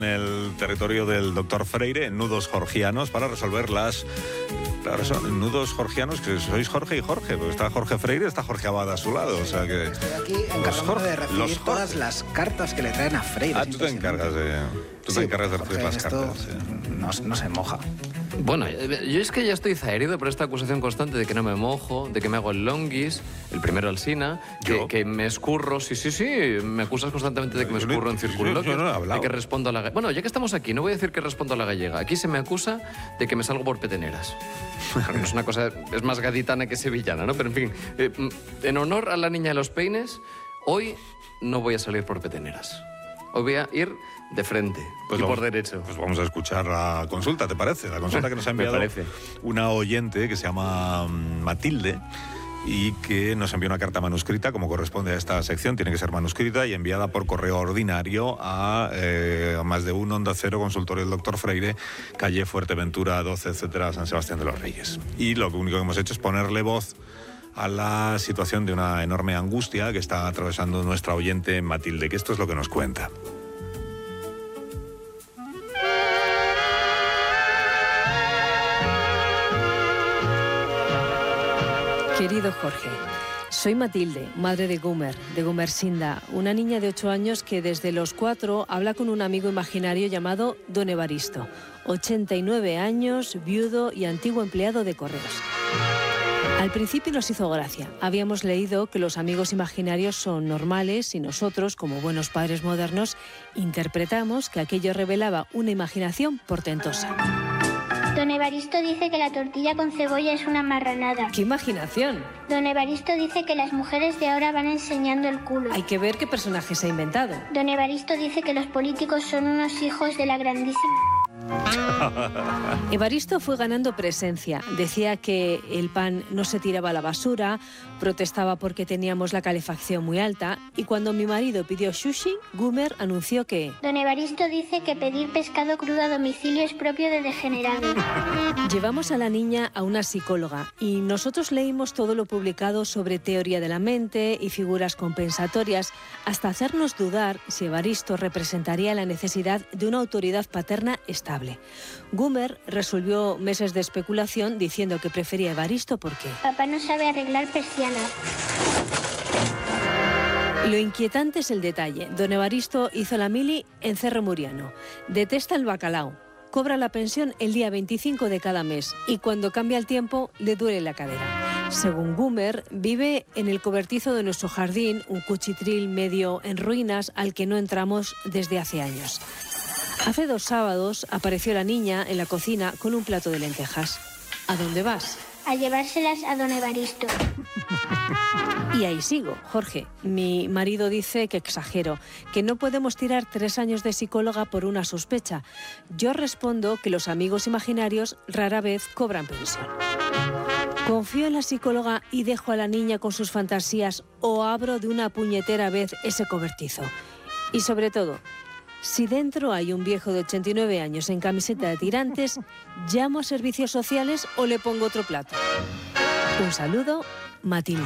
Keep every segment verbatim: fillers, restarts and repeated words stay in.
En el territorio del doctor Freire, nudos jorgianos para resolver las... Claro, son nudos jorgianos, que sois Jorge y Jorge, porque está Jorge Freire, está Jorge Abad a su lado, o sea que... Estoy aquí encargándome de recibir todas las cartas que le traen a Freire. Ah, tú te encargas de... Tú sí, te encargas de recibir las esto cartas. Sí. No, no se moja. Bueno, yo es que ya estoy zaherido por esta acusación constante de que no me mojo, de que me hago el longuis, el primero Alsina, que, que me escurro, sí, sí, sí, me acusas constantemente de que me Yo no- escurro en yo- circunloquios, yo no he hablado. de que respondo a la... ga- Bueno, ya que estamos aquí, no voy a decir que respondo a la gallega, aquí se me acusa de que me salgo por peteneras. Claro, no es una cosa, es más gaditana que sevillana, ¿no? Pero en fin, eh, en honor a la niña de los peines, hoy no voy a salir por peteneras. Hoy voy a ir de frente Pues y vamos- por derecho. Pues vamos a escuchar la consulta, ¿te parece? La consulta que nos ha Me enviado parece. una oyente que se llama mm, Matilde y que nos envió una carta manuscrita, como corresponde a esta sección, tiene que ser manuscrita y enviada por correo ordinario a, eh, a más de un Onda Cero, consultorio del doctor Freire, calle Fuerteventura doce, etcétera, San Sebastián de los Reyes. Y lo único que hemos hecho es ponerle voz a la situación de una enorme angustia que está atravesando nuestra oyente Matilde, que esto es lo que nos cuenta. Querido Jorge, soy Matilde, madre de Gumer, de Gumersinda, una niña de ocho años que desde los cuatro habla con un amigo imaginario llamado Don Evaristo, ochenta y nueve años, viudo y antiguo empleado de correos. Al principio nos hizo gracia. Habíamos leído que los amigos imaginarios son normales y nosotros, como buenos padres modernos, interpretamos que aquello revelaba una imaginación portentosa. Don Evaristo dice que la tortilla con cebolla es una marranada. ¡Qué imaginación! Don Evaristo dice que las mujeres de ahora van enseñando el culo. Hay que ver qué personaje se ha inventado. Don Evaristo dice que los políticos son unos hijos de la grandísima... Evaristo fue ganando presencia. Decía que el pan no se tiraba a la basura, protestaba porque teníamos la calefacción muy alta y cuando mi marido pidió sushi, Gumer anunció que... Don Evaristo dice que pedir pescado crudo a domicilio es propio de degenerados. Llevamos a la niña a una psicóloga y nosotros leímos todo lo publicado sobre teoría de la mente y figuras compensatorias hasta hacernos dudar si Evaristo representaría la necesidad de una autoridad paterna estable. Gumer resolvió meses de especulación diciendo que prefería Evaristo porque... Papá no sabe arreglar persianas. Lo inquietante es el detalle. Don Evaristo hizo la mili en Cerro Muriano. Detesta el bacalao. Cobra la pensión el día veinticinco de cada mes y cuando cambia el tiempo le duele la cadera. Según Gumer, vive en el cobertizo de nuestro jardín, un cuchitril medio en ruinas al que no entramos desde hace años. Hace dos sábados apareció la niña en la cocina con un plato de lentejas. ¿A dónde vas? A llevárselas a don Evaristo. Y ahí sigo, Jorge. Mi marido dice que exagero, que no podemos tirar tres años de psicóloga por una sospecha. Yo respondo que los amigos imaginarios rara vez cobran pensión. ¿Confío en la psicóloga y dejo a la niña con sus fantasías o abro de una puñetera vez ese cobertizo? Y sobre todo, si dentro hay un viejo de ochenta y nueve años en camiseta de tirantes, ¿llamo a servicios sociales o le pongo otro plato? Un saludo, Matilde.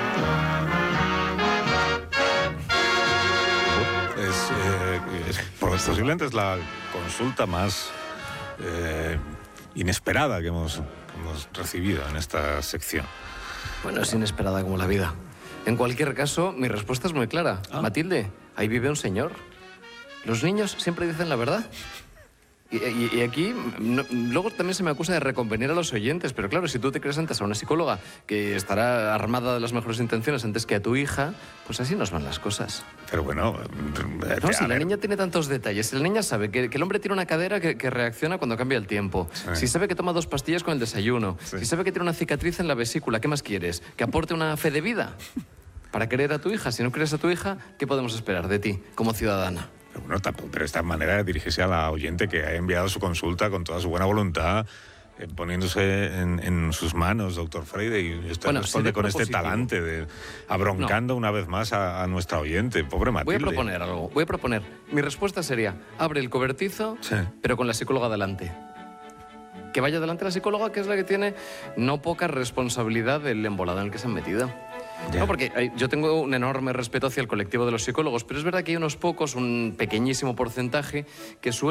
Es, eh, es- posiblemente es la consulta más eh, inesperada que hemos, que hemos recibido en esta sección. Bueno, es inesperada como la vida. En cualquier caso, mi respuesta es muy clara. Ah. Matilde, ahí vive un señor. Los niños siempre dicen la verdad. Y, y- y aquí, no- luego también se me acusa de reconvenir a los oyentes, pero claro, si tú te crees antes a una psicóloga que estará armada de las mejores intenciones antes que a tu hija, pues así nos van las cosas. Pero bueno, eh, No, a si la ver, niña tiene tantos detalles, si la niña sabe que, que el hombre tiene una cadera que, que reacciona cuando cambia el tiempo, Sí. si sabe que toma dos pastillas con el desayuno, Sí. si sabe que tiene una cicatriz en la vesícula, ¿qué más quieres? ¿Que aporte una fe de vida? Para querer a tu hija, si no crees a tu hija, ¿qué podemos esperar de ti como ciudadana? pero bueno, tampoco- pero esta manera de dirigirse a la oyente que ha enviado su consulta con toda su buena voluntad, eh, poniéndose en, en sus manos, doctor Freire, y usted Bueno, responde sí, de con este positivo. talante, de, abroncando una vez más a, a nuestra oyente, pobre Voy Matilde. a proponer algo, voy a proponer. Mi respuesta sería, abre el cobertizo, Sí. pero con la psicóloga delante. Que vaya delante la psicóloga, que es la que tiene no poca responsabilidad del embolado en el que se han metido. Ya. No, porque hay- yo tengo un enorme respeto hacia el colectivo de los psicólogos, pero es verdad que hay unos pocos, un pequeñísimo porcentaje, que suelen